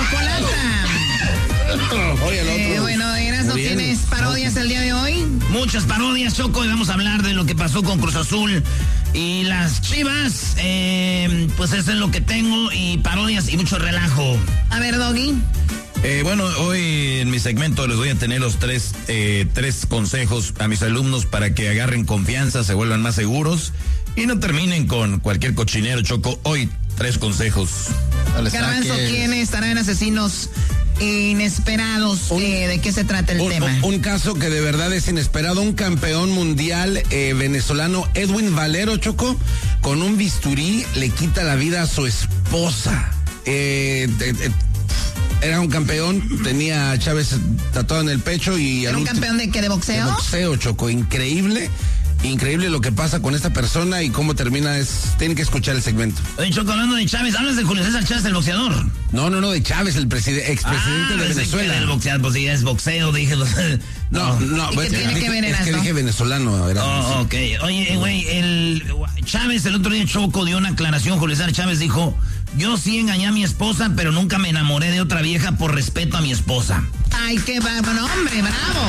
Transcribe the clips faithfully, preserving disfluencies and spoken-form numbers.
chocolata. Oye, el otro. Eh, bueno, Eras, ¿no tienes parodias el día de hoy? Muchas parodias, Choco, y vamos a hablar de lo que pasó con Cruz Azul y las Chivas. Eh, pues eso es lo que tengo, y parodias y mucho relajo. A ver, Doggy. Eh, bueno, hoy en mi segmento les voy a tener los tres, eh, tres consejos a mis alumnos para que agarren confianza, se vuelvan más seguros y no terminen con cualquier cochinero, Choco. Hoy, tres consejos. Garbanzo, ¿quién estará en Asesinos Inesperados? Un, eh, ¿De qué se trata el un, tema? Un, un caso que de verdad es inesperado. Un campeón mundial eh, venezolano, Edwin Valero, Choco, con un bisturí le quita la vida a su esposa. Eh, eh, eh, Era un campeón, tenía a Chávez tatuado en el pecho y... ¿Era un campeón de qué, de boxeo? De boxeo, Choco, increíble, increíble lo que pasa con esta persona y cómo termina, es, tienen que escuchar el segmento. Oye, Choco, hablando de Chávez, hablas de Julio César Chávez, el boxeador. No, no, no, de Chávez, el preside, expresidente ah, de Venezuela. Del boxeador, pues sí, es boxeo, dije. No, no, ¿Y qué tiene dije, que ver en es eso? que dije venezolano. Era, oh, ok. Oye, güey, el Chávez el otro día, Choco, dio una aclaración. Julio César Chávez dijo: yo sí engañé a mi esposa, pero nunca me enamoré de otra vieja por respeto a mi esposa. Ay, qué bárbaro, hombre, bravo.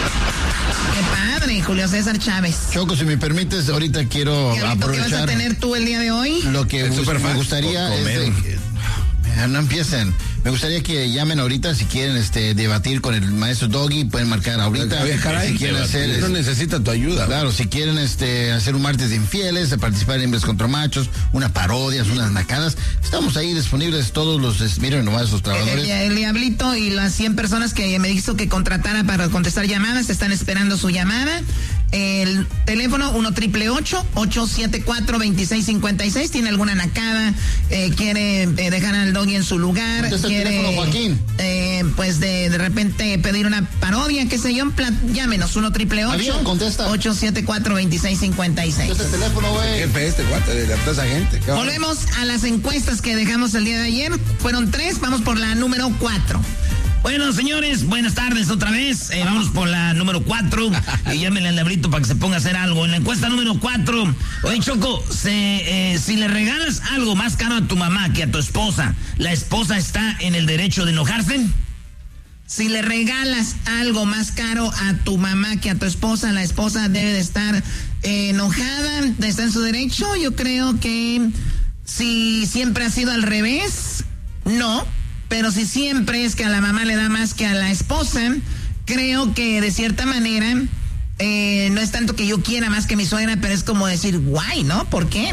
Qué padre, Julio César Chávez. Choco, si me permites, ahorita quiero ¿Qué, aprovechar. ¿Qué vas a tener tú el día de hoy? Lo que El me superfan. gustaría es de que, no empiecen. Me gustaría que llamen ahorita si quieren este debatir con el maestro Doggy, pueden marcar ahorita. Oye, caray, si quieren hacer, no necesita tu ayuda. Claro, si quieren este hacer un martes de infieles, de participar en Hembras contra Machos, unas parodias, unas nacadas, estamos ahí disponibles todos los, miren nomás esos trabajadores. El, el, el Diablito y las cien personas que me dijo que contratara para contestar llamadas están esperando su llamada. El teléfono uno triple ocho, ocho siete cuatro, dos seis cinco seis. Tiene alguna nacada, eh, quiere eh, dejar al Doggy en su lugar, Contesta el quiere teléfono, Joaquín. Eh, pues de, de repente pedir una parodia, qué sé yo, plan, llámenos uno triple ocho, ocho siete cuatro, dos seis cinco seis. Contesta el teléfono, güey. Jefe este cuate de la plaza gente. Volvemos a las encuestas que dejamos el día de ayer. Fueron tres, vamos por la número cuatro. Bueno, señores, buenas tardes otra vez. Eh, vamos por la número cuatro. Y llámenle al Diablito para que se ponga a hacer algo. En la encuesta número cuatro, oye, Choco, se, eh, si le regalas algo más caro a tu mamá que a tu esposa, ¿la esposa está en el derecho de enojarse? Si le regalas algo más caro a tu mamá que a tu esposa, la esposa debe de estar eh, enojada, está en su derecho. Yo creo que si siempre ha sido al revés, no. Pero si siempre es que a la mamá le da más que a la esposa, creo que de cierta manera eh, no es tanto que yo quiera más que mi suegra, pero es como decir, guay, ¿no? ¿Por qué?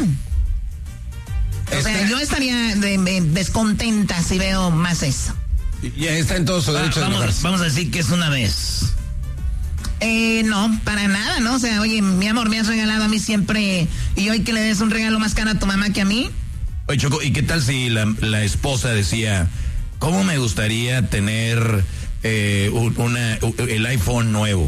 O sea, yo estaría de, de, descontenta si veo más eso. Ya está en todo su derecho ah, de vamos, enojarse. vamos a decir que es una vez. Eh, no, para nada, ¿no? O sea, oye, mi amor, me has regalado a mí siempre, y hoy que le des un regalo más caro a tu mamá que a mí. Oye, Choco, ¿y qué tal si la, la esposa decía: ¿cómo me gustaría tener eh, una, el iPhone nuevo?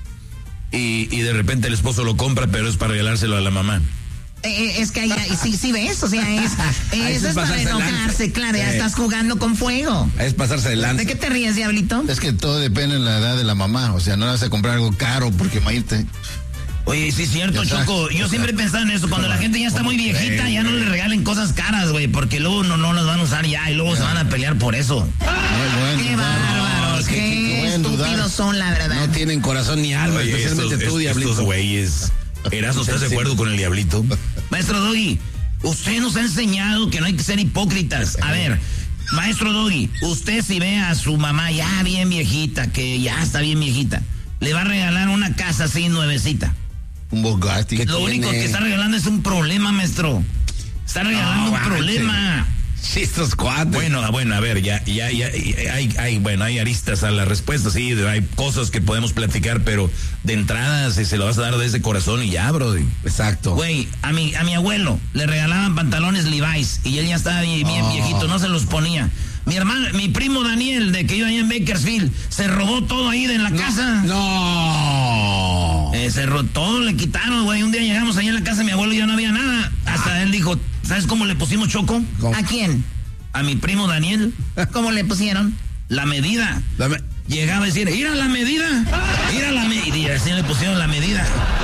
Y, y de repente el esposo lo compra, pero es para regalárselo a la mamá. Eh, es que ahí, sí, sí ves, o sea, es, eso es para enojarse, claro, ya eh. estás jugando con fuego. Es pasarse de lanza. ¿De qué te ríes, Diablito? Es que todo depende de la edad de la mamá, o sea, no le vas a comprar algo caro porque maírte. Oye, sí es cierto, Ya Choco. sabes, Yo siempre he pensado en eso. Cuando la gente ya está muy viejita, ya no le regalen cosas caras, güey, porque luego no, no las van a usar ya y luego se van a pelear por eso. Bueno, Qué bárbaros, no, qué, qué estúpidos dudar. son, la verdad. No tienen corazón ni alma, Oye, especialmente estos, tú, estos Diablito. güeyes. Erazo, ¿estás de acuerdo con el Diablito? Maestro Doggy, usted nos ha enseñado que no hay que ser hipócritas. A ver, maestro Doggy, usted si ve a su mamá ya bien viejita, que ya está bien viejita, le va a regalar una casa así nuevecita. Un Bugatti. Lo tiene? único que está regalando es un problema, maestro. Está regalando No, un problema. Sí, estos cuates. Bueno, bueno, a ver, ya, ya, ya, hay, hay, bueno, hay aristas a la respuesta, sí, hay cosas que podemos platicar, pero de entrada si se lo vas a dar desde corazón y ya, bro. Exacto. Güey, a mi, a mi abuelo le regalaban pantalones Levi's y él ya estaba bien, bien Oh. viejito, no se los ponía. Mi hermano, mi primo Daniel, de que iba allá en Bakersfield, se robó todo ahí de la casa. No. Eh, se robó todo, le quitaron, güey. Un día llegamos allá en la casa de mi abuelo y ya no había nada. Hasta él dijo, ¿sabes cómo le pusimos, Choco? ¿Cómo? ¿A quién? A mi primo Daniel, ¿Cómo le pusieron? la medida. La me- Llegaba a decir, ir a la medida, ir a la medida. Y así le pusieron la medida.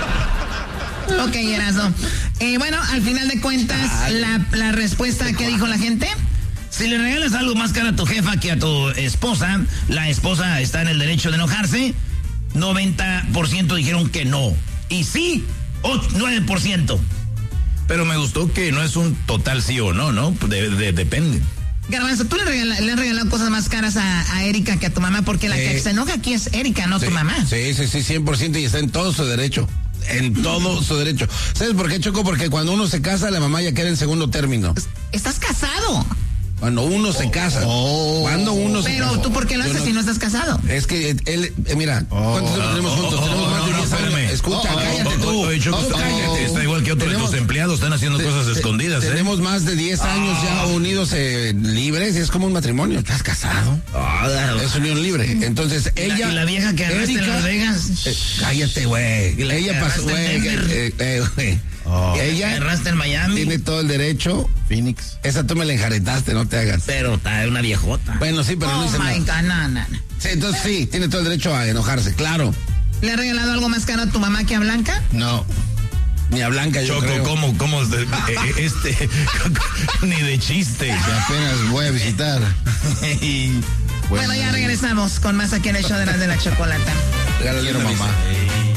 Ok, Erasmo. Eh, bueno, al final de cuentas, la, la respuesta que dijo la gente, Si le regalas algo más caro a tu jefa que a tu esposa, la esposa está en el derecho de enojarse. noventa por ciento dijeron que no. Y sí, nueve por ciento. Pero me gustó que no es un total sí o no, ¿no? De, de, depende. Garbanzo, tú le, regala, le has regalado cosas más caras a, a Erika que a tu mamá, porque la eh, que se enoja aquí es Erika, no sí, tu mamá. Sí, sí, sí, cien por ciento, y está en todo su derecho. En todo su derecho. ¿Sabes por qué, Choco? Porque cuando uno se casa, la mamá ya queda en segundo término. ¿Estás casado? Cuando uno se casa. Oh, cuando uno se Pero casa. tú, ¿por qué lo haces no, si no estás casado? Es que él, eh, mira, oh, ¿cuántos años tenemos juntos? Oh, tenemos oh, más de no, diez no, años. espérame. Escucha, Oh, cállate oh, tú. Oye, Choco, Oh, cállate. Está igual que otro de tus empleados, están haciendo te, cosas te, escondidas, te, ¿eh? Tenemos más de diez años ya unidos eh, libres, y es como un matrimonio. ¿Estás casado? Oh, es unión libre. Entonces, ¿Y ella... La, ¿Y la vieja que agarraste en Las Vegas? Eh, cállate, güey. Ella pasó, güey. Eh, eh, eh, oh. Ella agarraste en Miami. Tiene todo el derecho. Phoenix. Esa tú me la enjaretaste, no te hagas. Pero está una viejota. Bueno, sí, pero oh no dice my nada. God, no, no, no. Sí, entonces sí, tiene todo el derecho a enojarse, claro. ¿Le has regalado algo más caro a tu mamá que a Blanca? No. Ni a Blanca, yo Choco, creo. ¿cómo, cómo, este, ni de chiste. Que apenas voy a visitar. Bueno, bueno, ya regresamos con más aquí en el show de las de la chocolata. Regálale, mamá.